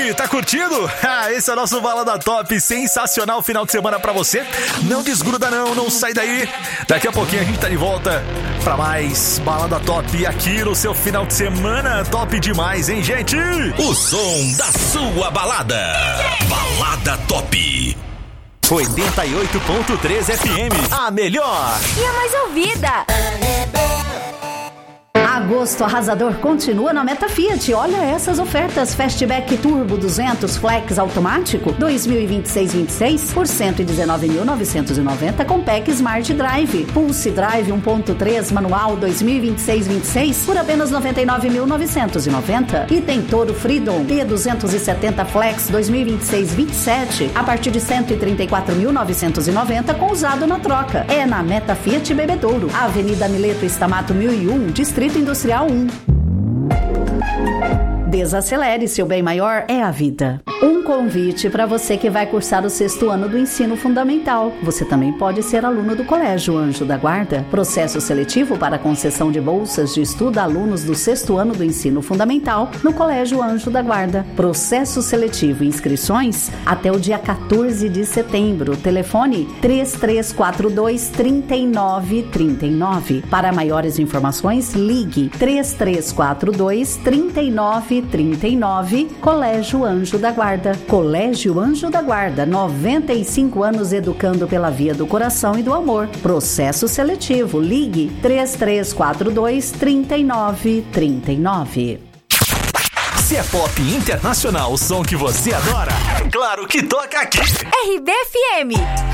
aí, tá curtindo? Esse é o nosso Balada Top, sensacional final de semana pra você. Não desgruda não sai daí. Daqui a pouquinho a gente tá de volta pra mais Balada Top aqui no seu final de semana. Top demais, hein, gente? O som da sua balada. Balada Top. 88.3 FM, a melhor e a mais ouvida. Agosto arrasador continua na Meta Fiat. Olha essas ofertas. Fastback Turbo 200 Flex automático 2026-26 por 119.990 com PEC Smart Drive. Pulse Drive 1.3 manual 2026-26 por apenas 99.990. E tem Toro Freedom T270 Flex 2026-27 a partir de 134.990 com usado na troca. É na Meta Fiat Bebedouro, Avenida Mileto Estamato 1001, Distrito Industrial 1. Desacelere, seu bem maior é a vida. Um convite para você que vai cursar o 6º ano do ensino fundamental. Você também pode ser aluno do Colégio Anjo da Guarda. Processo seletivo para concessão de bolsas de estudo a alunos do 6º ano do ensino fundamental no Colégio Anjo da Guarda. Processo seletivo e inscrições até o dia 14 de setembro. Telefone 3342-3939. Para maiores informações, ligue 3342-3939. Colégio Anjo da Guarda. Colégio Anjo da Guarda, 95 anos educando pela via do coração e do amor. Processo seletivo. Ligue 3342-3939. Se é pop internacional, o som que você adora, é claro que toca aqui. RBFM.